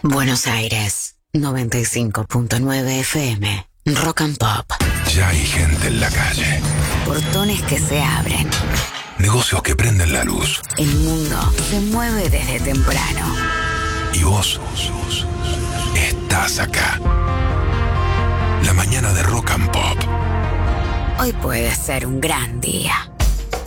Buenos Aires, 95.9 FM, Rock and Pop. Ya hay gente en la calle. Portones que se abren. Negocios que prenden la luz. El mundo se mueve desde temprano. Y vos estás acá. La mañana de Rock and Pop. Hoy puede ser un gran día.